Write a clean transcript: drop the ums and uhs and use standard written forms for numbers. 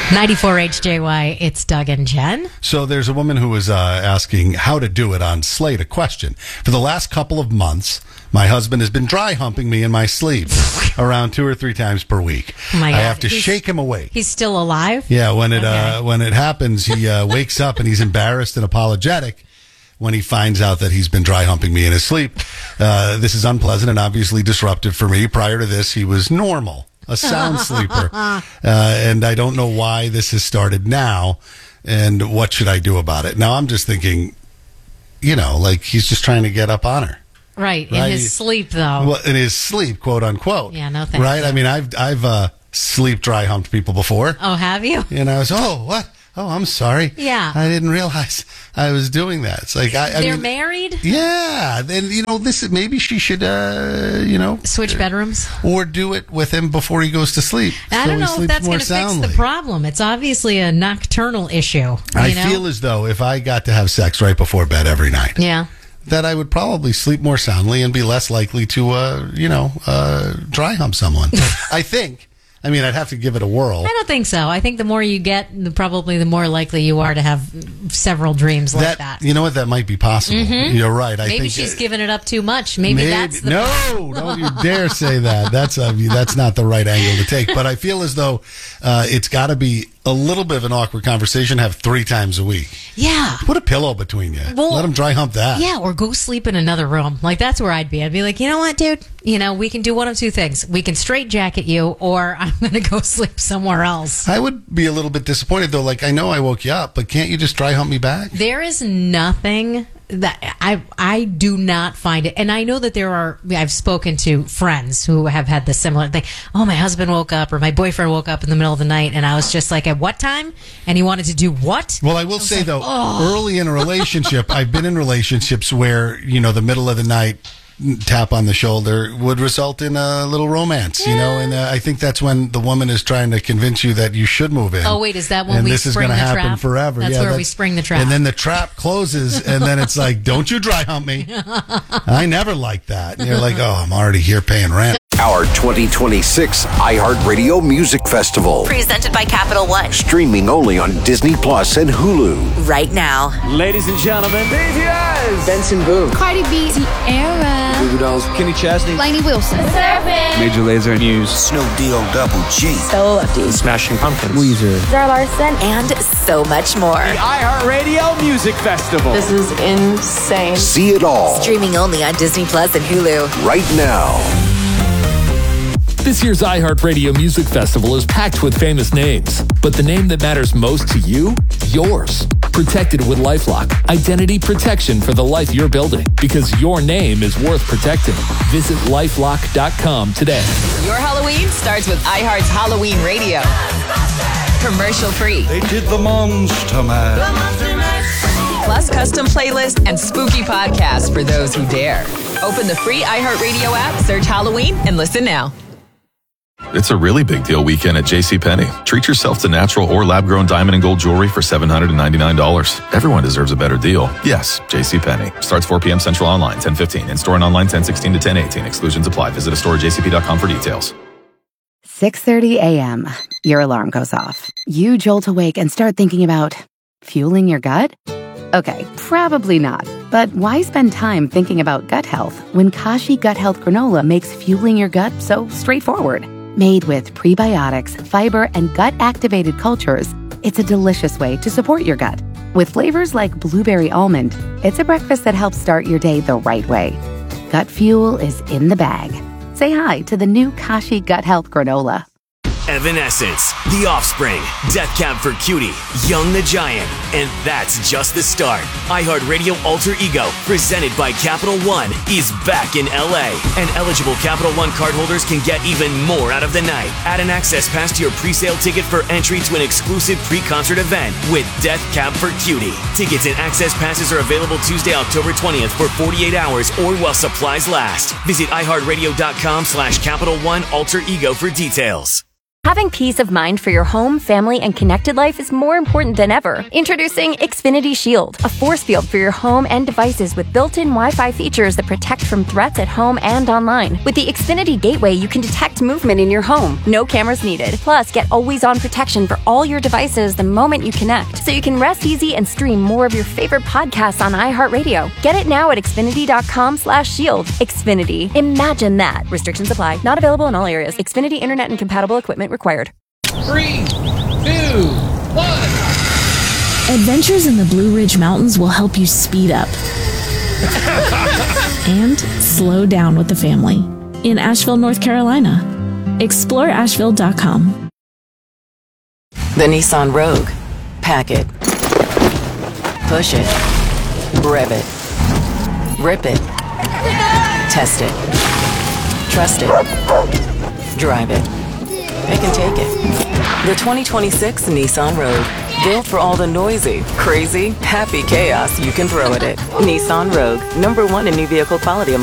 94 HJY, it's Doug and Jen. So there's a woman who was asking how to do it on Slate, a question. For the last couple of months, my husband has been dry humping me in my sleep around 2 or 3 times per week. Oh my God. I have to shake him awake. He's still alive? Yeah, when it happens, he wakes up and he's embarrassed and apologetic when he finds out that he's been dry humping me in his sleep. This is unpleasant and obviously disruptive for me. Prior to this, he was normal, a sound sleeper. And I don't know why this has started now and what should I do about it. Now, I'm just thinking, like he's just trying to get up on her. Right, in his sleep, though. Well, in his sleep, quote unquote. Yeah, no thanks. Right? I mean, I've sleep dry humped people before. Oh, have you? And I was, what? Oh, I'm sorry. Yeah. I didn't realize I was doing that. It's like, They're married? Yeah. Then, maybe she should, switch bedrooms? Or do it with him before he goes to sleep. I don't know if that's going to fix the problem. It's obviously a nocturnal issue. I feel as though if I got to have sex right before bed every night. Yeah. That I would probably sleep more soundly and be less likely to, dry hump someone. I think. I mean, I'd have to give it a whirl. I don't think so. I think the more you get, probably the more likely you are to have several dreams like that. You know what? That might be possible. Mm-hmm. You're right. Maybe she's giving it up too much. Maybe that's the problem. Don't you dare say that. That's not the right angle to take. But I feel as though it's got to be a little bit of an awkward conversation, have 3 times a week. Yeah. Put a pillow between you. Well, let him dry hump that. Yeah, or go sleep in another room. Like, that's where I'd be. I'd be like, you know what, dude? We can do one of 2 things. We can straight jacket you, or I'm going to go sleep somewhere else. I would be a little bit disappointed, though. Like, I know I woke you up, but can't you just dry hump me back? There is nothing that I do not find it. And I know that I've spoken to friends who have had the similar thing. Oh, my husband woke up, or my boyfriend woke up in the middle of the night, and I was just like, at what time? And he wanted to do what? Well, I will say, like, early in a relationship, I've been in relationships where, the middle of the night tap on the shoulder would result in a little romance, and I think that's when the woman is trying to convince you that you should move in. Oh, wait, is that when and we this spring is the going to happen trap? forever? That's where we spring the trap. And then the trap closes, and then it's like, don't you dry hump me. I never liked that. And you're like, I'm already here paying rent. Our 2026 iHeartRadio Music Festival. Presented by Capital One. Streaming only on Disney Plus and Hulu. Right now. Ladies and gentlemen, BTS. Benson Boone. Cardi B. Tierra. Goo Goo Dolls. Kenny Chesney. Lainey Wilson. Surfing. Major Lazer. Muse. Snoop D-O-double-G. Stella Lefty. Smashing Pumpkins. Weezer. Zara Larson. And so much more. The iHeartRadio Music Festival. This is insane. See it all. Streaming only on Disney Plus and Hulu. Right now. This year's iHeartRadio Music Festival is packed with famous names, but the name that matters most to you? Yours. Protected with LifeLock. Identity protection for the life you're building, because your name is worth protecting. Visit LifeLock.com today. Your Halloween starts with iHeart's Halloween Radio. Commercial free. They did the Monster Mash. Plus custom playlists and spooky podcasts for those who dare. Open the free iHeartRadio app, search Halloween, and listen now. It's a really big deal weekend at JCPenney. Treat yourself to natural or lab-grown diamond and gold jewelry for $799. Everyone deserves a better deal. Yes, JCPenney. Starts 4 p.m. Central online, 10:15. In-store and online, 10:16 to 10:18. Exclusions apply. Visit a store at jcp.com for details. 6:30 a.m. Your alarm goes off. You jolt awake and start thinking about fueling your gut? Okay, probably not. But why spend time thinking about gut health when Kashi Gut Health Granola makes fueling your gut so straightforward? Made with prebiotics, fiber, and gut-activated cultures, it's a delicious way to support your gut. With flavors like blueberry almond, it's a breakfast that helps start your day the right way. Gut fuel is in the bag. Say hi to the new Kashi Gut Health Granola. Evanescence, The Offspring, Death Cab for Cutie, Young the Giant, and that's just the start. iHeartRadio Alter Ego, presented by Capital One, is back in LA, and eligible Capital One cardholders can get even more out of the night. Add an access pass to your pre-sale ticket for entry to an exclusive pre-concert event with Death Cab for Cutie. Tickets and access passes are available Tuesday, October 20th for 48 hours or while supplies last. Visit iHeartRadio.com/Capital One Alter Ego for details. Having peace of mind for your home, family, and connected life is more important than ever. Introducing Xfinity Shield, a force field for your home and devices with built-in Wi-Fi features that protect from threats at home and online. With the Xfinity Gateway, you can detect movement in your home. No cameras needed. Plus, get always-on protection for all your devices the moment you connect, so you can rest easy and stream more of your favorite podcasts on iHeartRadio. Get it now at Xfinity.com/shield. Xfinity. Imagine that. Restrictions apply. Not available in all areas. Xfinity Internet and compatible equipment required. 3, 2, 1. Adventures in the Blue Ridge Mountains will help you speed up and slow down with the family in Asheville, North Carolina. Explore Asheville.com. The Nissan Rogue. Pack it. Push it. Rev it. Rip it. Test it. Trust it. Drive it. Pick and take it. The 2026 Nissan Rogue. Built for all the noisy, crazy, happy chaos you can throw at it. Nissan Rogue. #1 in new vehicle quality.